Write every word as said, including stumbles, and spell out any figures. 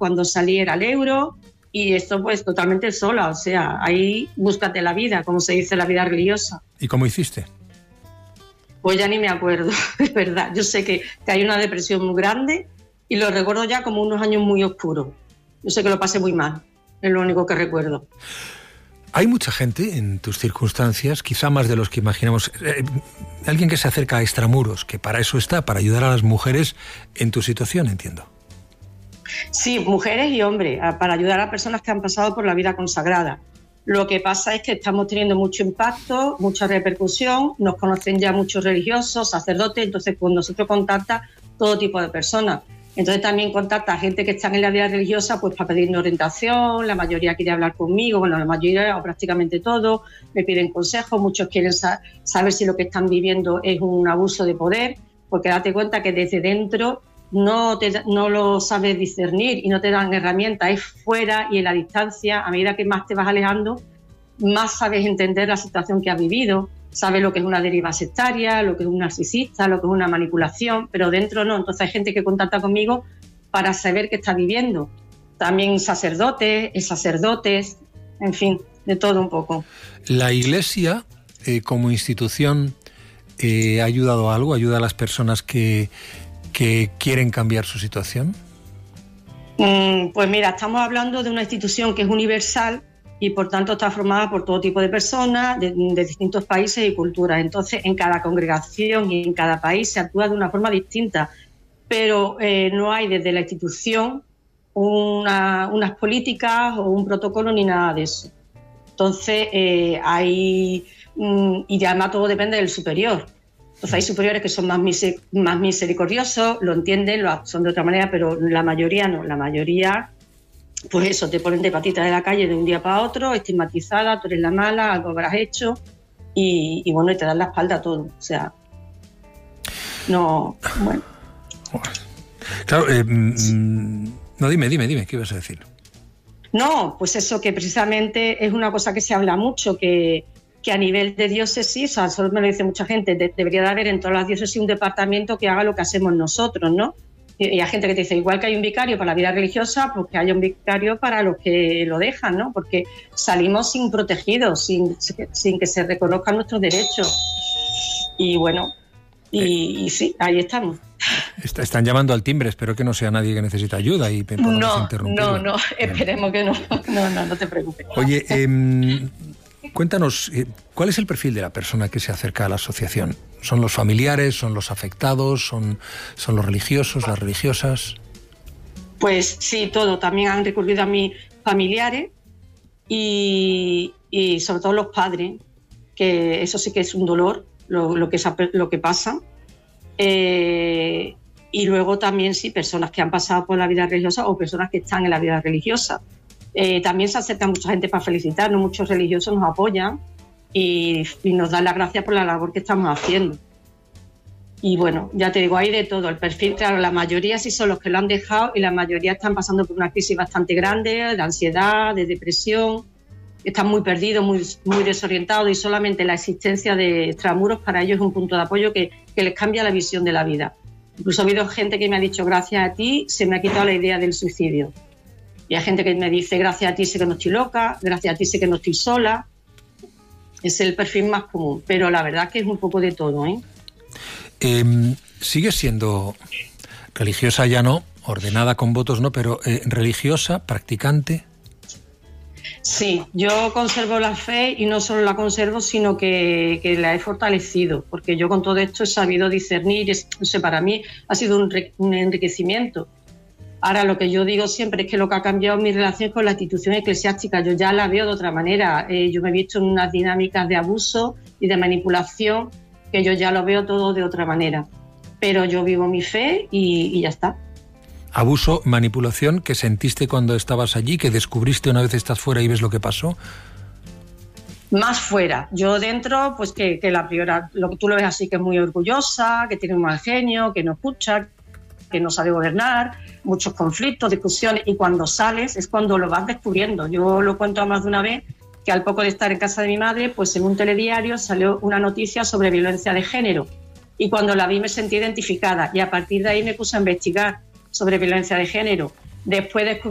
cuando salí era el euro, y esto pues totalmente sola, o sea, ahí búscate la vida, como se dice, la vida religiosa. ¿Y cómo hiciste? Pues ya ni me acuerdo, es verdad. Yo sé que, que hay una depresión muy grande y lo recuerdo ya como unos años muy oscuros. Yo sé que lo pasé muy mal, es lo único que recuerdo. Hay mucha gente en tus circunstancias, quizá más de los que imaginamos, eh, alguien que se acerca a Extramuros, que para eso está, para ayudar a las mujeres en tu situación, entiendo. Sí, mujeres y hombres, para ayudar a personas que han pasado por la vida consagrada. Lo que pasa es que estamos teniendo mucho impacto, mucha repercusión, nos conocen ya muchos religiosos, sacerdotes, entonces pues nosotros contacta todo tipo de personas. Entonces también contacta a gente que está en la vida religiosa pues para pedirme orientación, la mayoría quiere hablar conmigo, bueno, la mayoría o prácticamente todo, me piden consejos, muchos quieren sa- saber si lo que están viviendo es un abuso de poder, porque date cuenta que desde dentro no, te, no lo sabes discernir y no te dan herramientas, es fuera y en la distancia, a medida que más te vas alejando, más sabes entender la situación que has vivido, sabes lo que es una deriva sectaria, lo que es un narcisista, lo que es una manipulación, pero dentro no. Entonces hay gente que contacta conmigo para saber qué está viviendo. También sacerdotes, sacerdotes, en fin, de todo un poco. ¿La Iglesia, eh, como institución, eh, ha ayudado a algo? ¿Ayuda a las personas que, que quieren cambiar su situación? Mm, pues mira, estamos hablando de una institución que es universal, y por tanto está formada por todo tipo de personas de, de distintos países y culturas. Entonces, en cada congregación y en cada país se actúa de una forma distinta, pero eh, no hay desde la institución una, unas políticas o un protocolo ni nada de eso. Entonces, eh, hay... Mm, y además todo depende del superior. Entonces, hay superiores que son más, miser, más misericordiosos, lo entienden, lo son de otra manera, pero la mayoría no. La mayoría... Pues eso, te ponen de patita de la calle de un día para otro, estigmatizada, tú eres la mala, algo habrás hecho, y, y bueno, y te dan la espalda a todo. O sea, no, bueno. Claro, eh, no, dime, dime, dime, ¿qué ibas a decir? No, pues eso, que precisamente es una cosa que se habla mucho, que, que a nivel de diócesis, o sea, solo me lo dice mucha gente, de, debería de haber en todas las diócesis un departamento que haga lo que hacemos nosotros, ¿no? Y hay gente que te dice, igual que hay un vicario para la vida religiosa, pues que haya un vicario para los que lo dejan, ¿no? Porque salimos sin protegidos, sin, sin que se reconozcan nuestros derechos. Y bueno, y, y sí, ahí estamos. Están llamando al timbre, espero que no sea nadie que necesita ayuda y podemos no, interrumpirlo. No, no, esperemos que no. No, no, no te preocupes. Oye, eh, cuéntanos, ¿cuál es el perfil de la persona que se acerca a la asociación? ¿Son los familiares, son los afectados, son, son los religiosos, las religiosas? Pues sí, todo. También han recurrido a mis familiares y, y sobre todo los padres, que eso sí que es un dolor, lo, lo, que, lo que pasa. Eh, y luego también sí, personas que han pasado por la vida religiosa o personas que están en la vida religiosa. Eh, también se acerca mucha gente para felicitarnos, muchos religiosos nos apoyan y, y nos dan las gracias por la labor que estamos haciendo. Y bueno, ya te digo, hay de todo. El perfil, claro, la mayoría sí son los que lo han dejado y la mayoría están pasando por una crisis bastante grande, de ansiedad, de depresión, están muy perdidos, muy, muy desorientados y solamente la existencia de Extramuros para ellos es un punto de apoyo que, que les cambia la visión de la vida. Incluso ha habido gente que me ha dicho, gracias a ti se me ha quitado la idea del suicidio. Y hay gente que me dice, gracias a ti sé que no estoy loca, gracias a ti sé que no estoy sola. Es el perfil más común, pero la verdad que es un poco de todo, ¿eh? Eh, ¿Sigues siendo religiosa ya no, ordenada con votos no, pero eh, religiosa, practicante? Sí, yo conservo la fe y no solo la conservo, sino que, que la he fortalecido, porque yo con todo esto he sabido discernir, es, no sé, para mí ha sido un, un enriquecimiento. Ahora, lo que yo digo siempre es que lo que ha cambiado mi relación con la institución eclesiástica, yo ya la veo de otra manera. Eh, yo me he visto en unas dinámicas de abuso y de manipulación que yo ya lo veo todo de otra manera. Pero yo vivo mi fe y, y ya está. ¿Abuso, manipulación que sentiste cuando estabas allí, que descubriste una vez estás fuera y ves lo que pasó? Más fuera. Yo dentro, pues que, que la priora, lo que tú lo ves así, que es muy orgullosa, que tiene un mal genio, que no escucha, que no sabe gobernar, muchos conflictos, discusiones, y cuando sales es cuando lo vas descubriendo. Yo lo cuento más de una vez, que al poco de estar en casa de mi madre, pues en un telediario salió una noticia sobre violencia de género, y cuando la vi me sentí identificada, y a partir de ahí me puse a investigar sobre violencia de género. Después descubrí